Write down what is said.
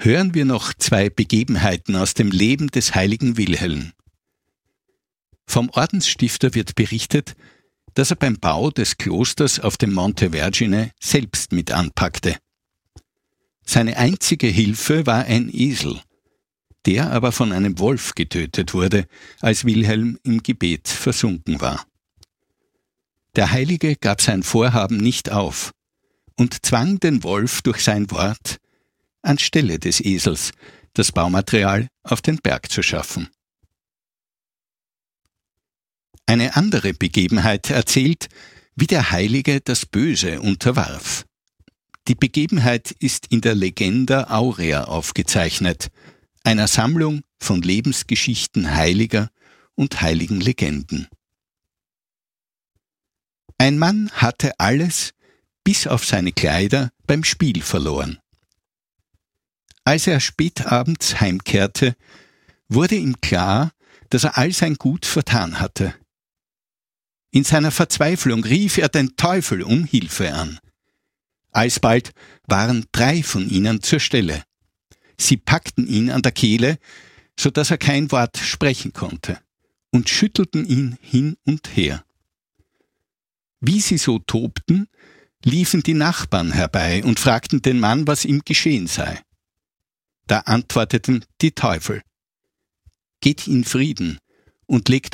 hören wir noch 2 Begebenheiten aus dem Leben des heiligen Wilhelm. Vom Ordensstifter wird berichtet, dass er beim Bau des Klosters auf dem Monte Vergine selbst mit anpackte. Seine einzige Hilfe war ein Esel, der aber von einem Wolf getötet wurde, als Wilhelm im Gebet versunken war. Der Heilige gab sein Vorhaben nicht auf und zwang den Wolf durch sein Wort, anstelle des Esels das Baumaterial auf den Berg zu schaffen. Eine andere Begebenheit erzählt, wie der Heilige das Böse unterwarf. Die Begebenheit ist in der Legenda Aurea aufgezeichnet, einer Sammlung von Lebensgeschichten Heiliger und heiligen Legenden. Ein Mann hatte alles, bis auf seine Kleider, beim Spiel verloren. Als er spätabends heimkehrte, wurde ihm klar, dass er all sein Gut vertan hatte. In seiner Verzweiflung rief er den Teufel um Hilfe an. Alsbald waren 3 von ihnen zur Stelle. Sie packten ihn an der Kehle, so dass er kein Wort sprechen konnte, und schüttelten ihn hin und her. Wie sie so tobten, liefen die Nachbarn herbei und fragten den Mann, was ihm geschehen sei. Da antworteten die Teufel: »Geht in Frieden und legt